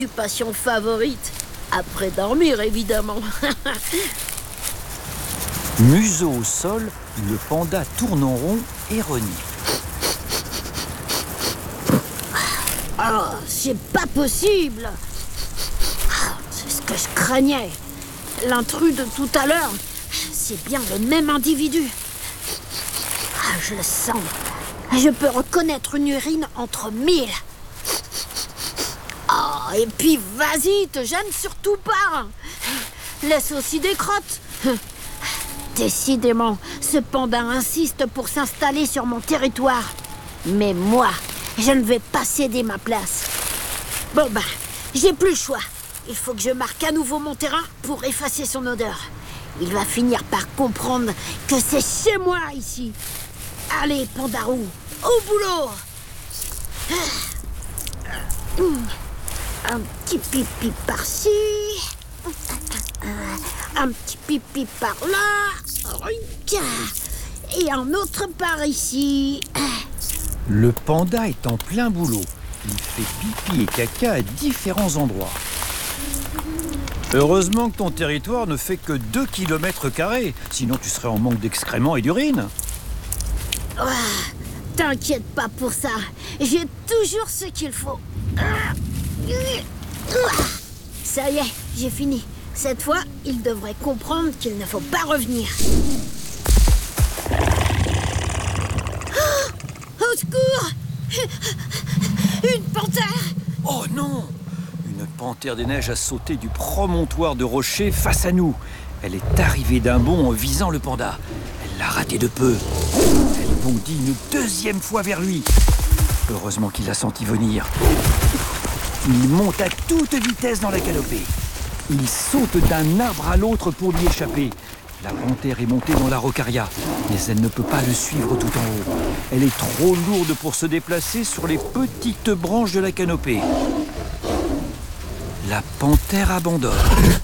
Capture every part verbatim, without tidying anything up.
occupation favorite. Après dormir, évidemment. Museau au sol, le panda tourne en rond et renifle. Oh, c'est pas possible. C'est ce que je craignais. L'intrus de tout à l'heure, c'est bien le même individu. Ah, je le sens. Je peux reconnaître une urine entre mille. Oh, et puis vas-y, te gêne surtout pas. Laisse aussi des crottes. Décidément, ce panda insiste pour s'installer sur mon territoire. Mais moi, je ne vais pas céder ma place. Bon ben, j'ai plus le choix. Il faut que je marque à nouveau mon terrain pour effacer son odeur. Il va finir par comprendre que c'est chez moi ici. Allez, Pandarou, au boulot. Un petit pipi par-ci. Un petit pipi par-là. Et un autre par ici. Le panda est en plein boulot. Il fait pipi et caca à différents endroits. Heureusement que ton territoire ne fait que deux kilomètres carrés, sinon tu serais en manque d'excréments et d'urine. Oh, t'inquiète pas pour ça, j'ai toujours ce qu'il faut. Ça y est, j'ai fini. Cette fois, il devrait comprendre qu'il ne faut pas revenir. Oh, au secours! Une panthère! Oh non! Une panthère des neiges a sauté du promontoire de rocher face à nous. Elle est arrivée d'un bond en visant le panda. Elle l'a raté de peu. Elle bondit une deuxième fois vers lui. Heureusement qu'il l'a senti venir. Il monte à toute vitesse dans la canopée. Il saute d'un arbre à l'autre pour lui échapper. La panthère est montée dans la rocaria, mais elle ne peut pas le suivre tout en haut. Elle est trop lourde pour se déplacer sur les petites branches de la canopée. La panthère abandonne.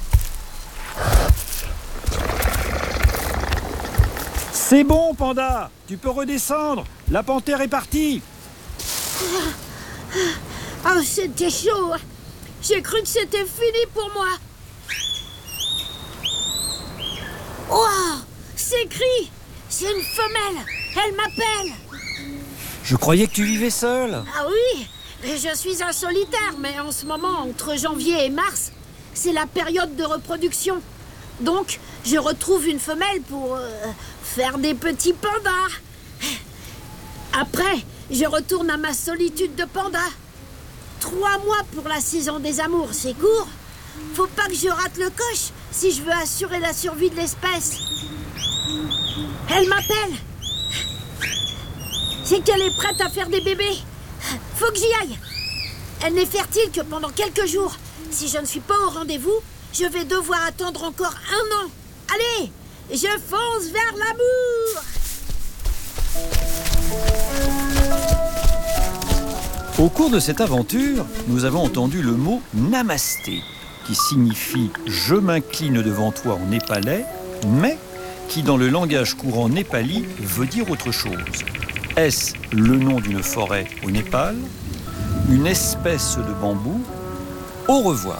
C'est bon, panda! Tu peux redescendre! La panthère est partie! Oh, c'était chaud! J'ai cru que c'était fini pour moi! Oh! C'est écrit! C'est une femelle! Elle m'appelle! Je croyais que tu vivais seul. Ah oui! Je suis un solitaire, mais en ce moment, entre janvier et mars, c'est la période de reproduction. Donc, je retrouve une femelle pour euh, faire des petits pandas. Après, je retourne à ma solitude de panda. Trois mois pour la saison des amours, c'est court. Faut pas que je rate le coche si je veux assurer la survie de l'espèce. Elle m'appelle. C'est qu'elle est prête à faire des bébés. Faut que j'y aille. Elle n'est fertile que pendant quelques jours. Si je ne suis pas au rendez-vous, je vais devoir attendre encore un an. Allez, je fonce vers l'amour. Au cours de cette aventure, nous avons entendu le mot namasté, qui signifie « je m'incline devant toi » en népalais, mais qui dans le langage courant népali veut dire autre chose. Est-ce le nom d'une forêt au Népal, une espèce de bambou? Au revoir.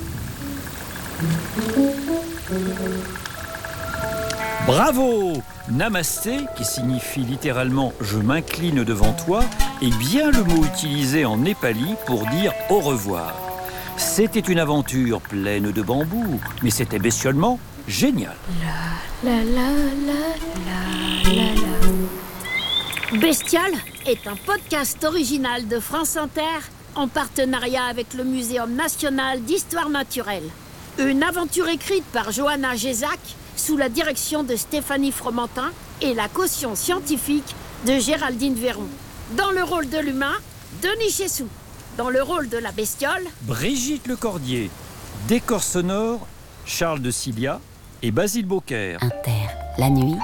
Bravo! Namasté, qui signifie littéralement « je m'incline devant toi », est bien le mot utilisé en népali pour dire « au revoir ». C'était une aventure pleine de bambous, mais c'était bestiolement génial. La, la, la, la, la, la, la. Bestial est un podcast original de France Inter en partenariat avec le Muséum national d'histoire naturelle. Une aventure écrite par Johanna Gézac sous la direction de Stéphanie Fromentin et la caution scientifique de Géraldine Véron. Dans le rôle de l'humain, Denis Chessou. Dans le rôle de la bestiole, Brigitte Lecordier. Décor sonore, Charles de Cilia et Basile Beaucaire. Inter, la nuit.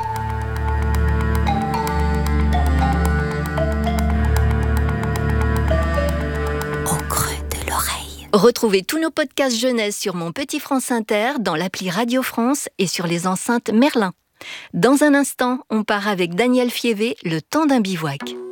Au creux de l'oreille. Retrouvez tous nos podcasts jeunesse sur Mon Petit France Inter, dans l'appli Radio France et sur les enceintes Merlin. Dans un instant, on part avec Daniel Fievé, Le temps d'un bivouac.